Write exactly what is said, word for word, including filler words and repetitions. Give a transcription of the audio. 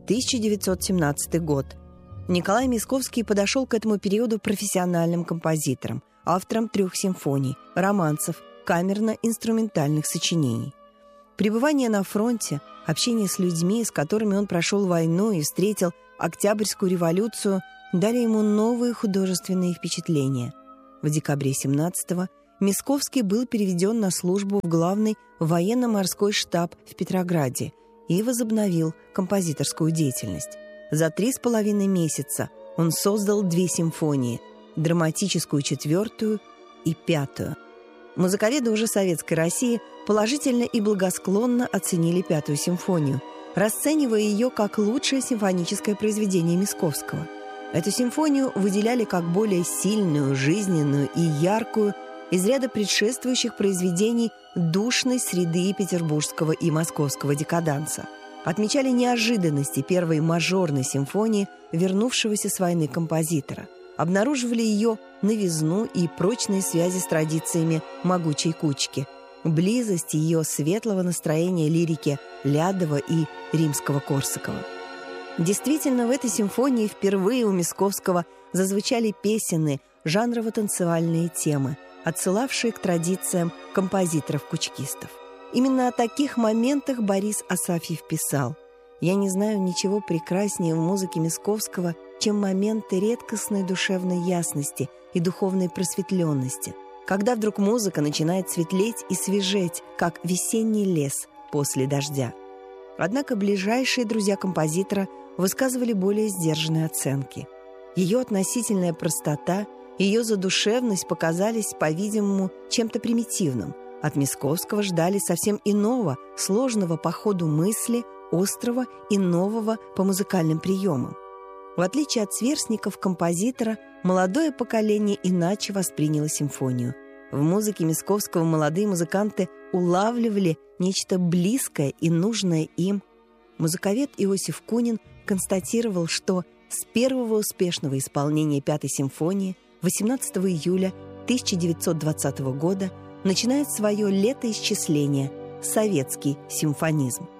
тысяча девятьсот семнадцатый год. Николай Мисковский подошел к этому периоду профессиональным композитором, автором трех симфоний, романсов, камерно-инструментальных сочинений. Пребывание на фронте, общение с людьми, с которыми он прошел войну и встретил Октябрьскую революцию, дали ему новые художественные впечатления. В декабре семнадцатого Мисковский был переведен на службу в главный военно-морской штаб в Петрограде и возобновил композиторскую деятельность. За три с половиной месяца он создал две симфонии – драматическую четвертую и пятую. Музыковеды уже советской России положительно и благосклонно оценили пятую симфонию, расценивая ее как лучшее симфоническое произведение Мисковского. Эту симфонию выделяли как более сильную, жизненную и яркую из ряда предшествующих произведений душной среды петербургского и московского декаданса. Отмечали неожиданности первой мажорной симфонии вернувшегося с войны композитора. Обнаруживали ее новизну и прочные связи с традициями «Могучей кучки», близость ее светлого настроения лирики Лядова и Римского-Корсакова. Действительно, в этой симфонии впервые у Мисковского зазвучали песенные, жанрово-танцевальные темы, отсылавшие к традициям композиторов-кучкистов. Именно о таких моментах Борис Асафьев писал: «Я не знаю ничего прекраснее в музыке Мисковского, чем моменты редкостной душевной ясности и духовной просветленности, когда вдруг музыка начинает светлеть и свежеть, как весенний лес после дождя». Однако ближайшие друзья композитора высказывали более сдержанные оценки. Ее относительная простота, ее задушевность показались, по-видимому, чем-то примитивным. От Мисковского ждали совсем иного, сложного по ходу мысли, острого и нового по музыкальным приемам. В отличие от сверстников композитора, молодое поколение иначе восприняло симфонию. В музыке Мисковского молодые музыканты улавливали нечто близкое и нужное им. Музыковед Иосиф Кунин констатировал, что с первого успешного исполнения Пятой симфонии восемнадцатого июля тысяча девятьсот двадцатого года начинает свое летоисчисление советский симфонизм.